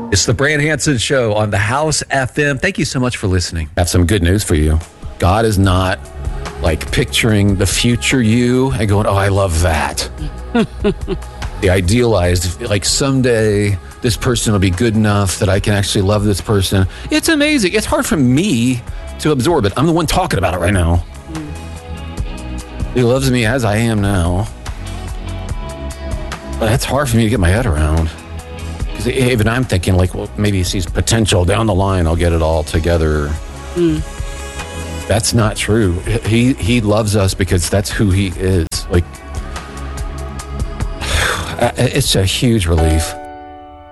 It's the Brand Hansen Show on the House FM. Thank you so much for listening. I have some good news for you. God is not like picturing the future you and going, oh, I love that. The idealized, like someday this person will be good enough that I can actually love this person. It's amazing. It's hard for me to absorb it. I'm the one talking about it right now. He loves me as I am now. But it's hard for me to get my head around. Because even I'm thinking, like, well, maybe he sees potential down the line. I'll get it all together. That's not true. He loves us because that's who he is. Like, it's a huge relief.